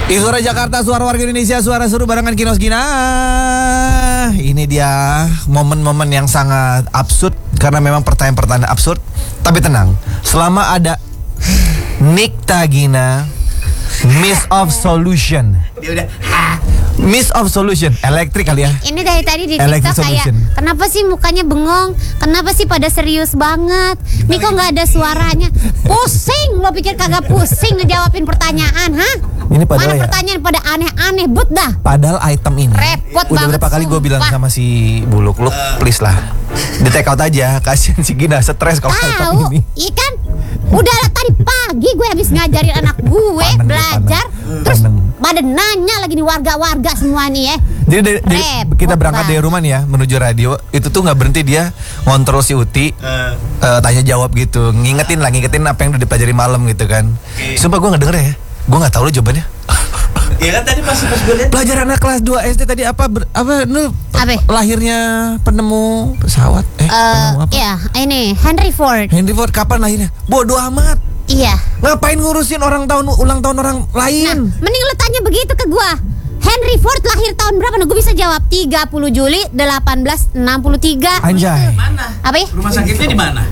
Suara Jakarta, suara warga Indonesia, suara seru barengan Kinos Gina. Ini dia momen-momen yang sangat absurd karena memang pertanyaan-pertanyaan absurd. Tapi tenang, selama ada Nikta Gina, Miss of Solution. Dia udah Miss of Solution, elektrik kali ya. Ini dari tadi di Electric TikTok kayak, solution. kenapa sih mukanya bengong? Kenapa sih pada serius banget? Nih kok nggak ada suaranya? Pusing, lo pikir kagak pusing ngejawabin pertanyaan, hah? Ini padahal Mana ya, pertanyaan pada aneh-aneh, but dah. padahal item ini Repot udah banget, berapa kali gue bilang sumpah. sama si Buluk, lu please lah di take out aja, kasihan si Gina stres kalau item Tahu, ini. ikan. Udah tadi pagi gue habis ngajarin anak gue Panen, belajar, panen. terus Panen. pada nanya lagi nih warga-warga semua nih ya. Jadi Repot kita berangkat banget. dari rumah nih ya menuju radio, itu tuh nggak berhenti dia ngontrol si Uti, tanya jawab gitu, ngingetin apa yang udah dipelajari malam gitu kan. Sumpah gue nggak denger ya, gue nggak tahu lo jawabannya. ya kan tadi pas gue lihat Pelajaran anak kelas 2 SD tadi apa lu Apa? lahirnya penemu pesawat penemu apa? Iya, ini Henry Ford. Henry Ford kapan lahirnya? Bodoh amat. Iya. Ngapain ngurusin ulang tahun orang Nah, lain? mending lo tanya begitu ke gua. Henry Ford lahir tahun berapa? Nah, gue bisa jawab 30 Juli 1863. Anjay. mana? Apa ya? Rumah sakitnya di mana?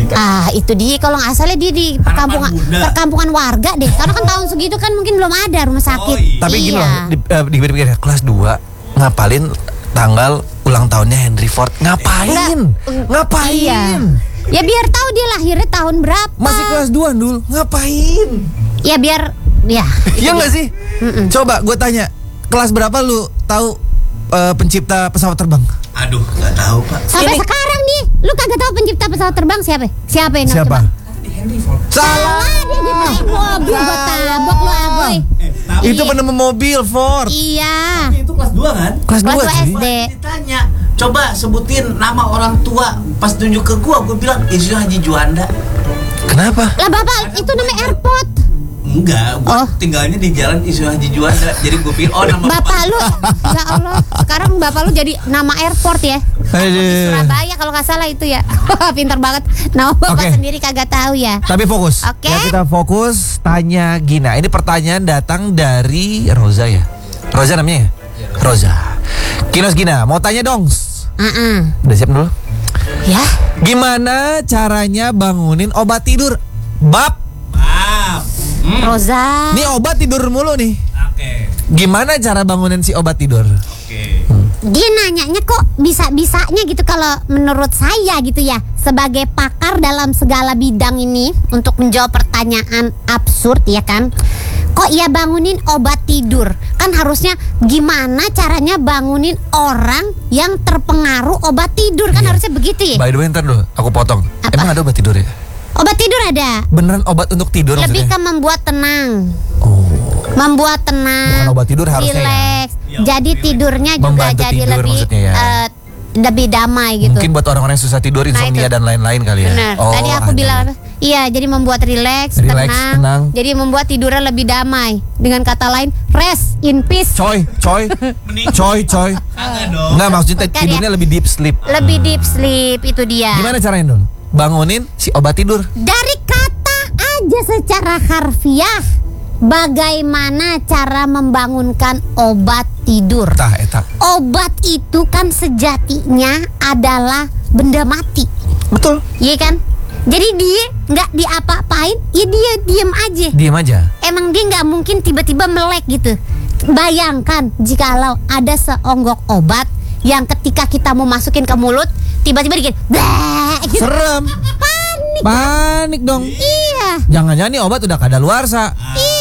Itu dia kalau nggak salah dia di perkampungan warga deh. Karena kan tahun segitu kan mungkin belum ada rumah sakit. iya. Tapi gini Iya. loh, dipikir-pikir ya, kelas 2 ngapalin tanggal ulang tahunnya Henry Ford. Ngapain? Ngapain? Iya. Ya biar tahu dia lahirnya tahun berapa. Masih kelas 2 dulu, ngapain? Ya biar ya. Iya nggak sih? Coba gue tanya, kelas berapa lu tahu pencipta pesawat terbang? Aduh, nggak tahu Pak. Sampai sekarang nih, lu kagak tahu pencipta pesawat terbang siapa? Siapa yang Siapa? Henry Ford. Salah. Dia naik mobil gua tabok lu Agoy. Tapi Itu penemu mobil Ford. Iya. itu kelas 2 kan? Kelas 2 Kelas 2 sih. SD. Ditanya, coba sebutin nama orang tua. Pas tunjuk ke gue bilang Isu Haji Juanda. Kenapa? Lah bapak itu namanya airport. Enggak, gue Oh. tinggalnya di jalan Isu Haji Juanda. Jadi gue pikir nama Bapak lu, ya Allah, sekarang bapak lu jadi nama airport ya. Di Surabaya kalau nggak salah itu ya. Pintar banget. Nama bapak Oke. sendiri kagak tahu ya. Tapi fokus. Oke. Ya kita fokus tanya Gina. Ini pertanyaan datang dari Roza ya. Roza namanya ya? Roza. Kinos Gina, mau tanya dong. Udah siap dulu? Ya. Gimana caranya bangunin obat tidur? Bab, Maaf. Roza. ini obat tidur mulu nih. Oke. Gimana cara bangunin si obat tidur? Oke. Dia nanyanya kok bisa-bisanya gitu kalau menurut saya gitu ya. Sebagai pakar dalam segala bidang ini untuk menjawab pertanyaan absurd ya kan. Kok ya bangunin obat tidur? Kan harusnya gimana caranya bangunin orang yang terpengaruh obat tidur? Kan harusnya begitu ya. By the way, ntar dulu, aku potong. Apa? Emang ada obat tidur ya? Obat tidur ada. Beneran obat untuk tidur Lebih maksudnya? ke membuat tenang. Oh, Membuat tenang. Bukan obat tidur harusnya ya. Relax. Ya, Jadi relax. tidurnya juga Membantu jadi tidur lebih maksudnya ya. lebih damai gitu. mungkin buat orang-orang yang susah tidur, insomnia itu. dan lain-lain kali ya. Benar. Oh, Tadi aku ada. bilang iya, jadi membuat relax, Relax, tenang. tenang. Jadi membuat tidurnya lebih damai. Dengan kata lain, rest in peace. Coy. Mending- Coy. Kagak dong. Enggak, maksudnya Bukan tidurnya ya. lebih deep sleep. Lebih deep sleep itu dia. Gimana caranya dong? Bangunin si obat tidur. Dari kata aja secara harfiah, bagaimana cara membangunkan obat tidur? Tah, eta. Obat itu kan sejatinya adalah benda mati. Betul. Iya kan? Jadi dia nggak diapa-apain, ya dia diem aja. Diam aja. Emang dia nggak mungkin tiba-tiba melek gitu. Bayangkan jikalau ada seonggok obat yang ketika kita mau masukin ke mulut tiba-tiba bikin bleh gitu. Serem. Panik. Panik dong. Iya. Jangan-jangan nih obat udah kadaluarsa.